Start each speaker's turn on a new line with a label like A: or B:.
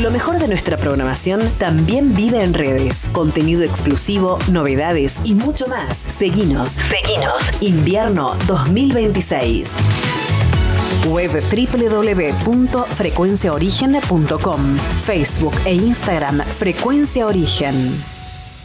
A: Lo mejor de nuestra programación también vive en redes. Contenido exclusivo, novedades y mucho más. Seguinos. Invierno 2026. Web www.frecuenciaorigen.com. Facebook e Instagram Frecuencia Origen.